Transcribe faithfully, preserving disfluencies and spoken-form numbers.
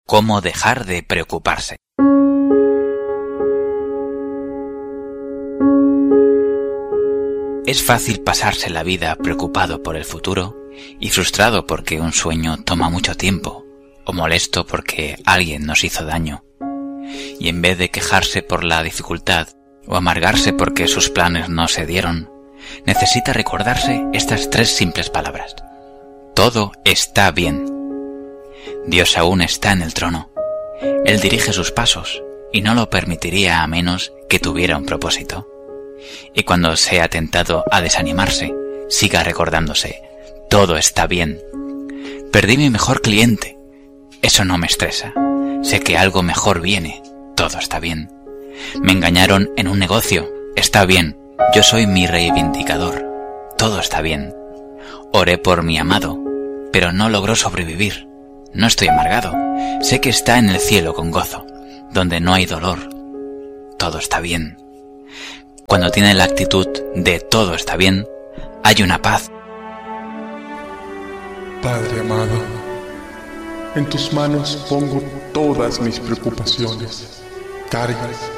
Cómo dejar de preocuparse. Es fácil pasarse la vida preocupado por el futuro y frustrado porque un sueño toma mucho tiempo, o molesto porque alguien nos hizo daño. Y en vez de quejarse por la dificultad o amargarse porque sus planes no se dieron, necesita recordarse estas tres simples palabras. Todo está bien. Dios aún está en el trono. Él dirige sus pasos y no lo permitiría a menos que tuviera un propósito. Y cuando sea tentado a desanimarse, siga recordándose, todo está bien. Perdí mi mejor cliente. Eso no me estresa. Sé que algo mejor viene. Todo está bien. Me engañaron en un negocio. Está bien. Yo soy mi reivindicador. Todo está bien. Oré por mi amado, pero no logró sobrevivir. No estoy amargado. Sé que está en el cielo con gozo, donde no hay dolor. Todo está bien. Cuando tiene la actitud de todo está bien, hay una paz. Padre amado, en tus manos pongo todas mis preocupaciones, cargas